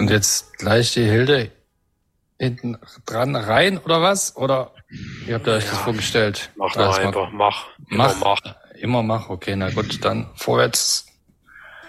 Und jetzt gleich die Hilde hinten dran rein oder was? Oder wie habt ihr euch das vorgestellt? Mach doch einfach, mach. Immer mach, okay, na gut, dann vorwärts.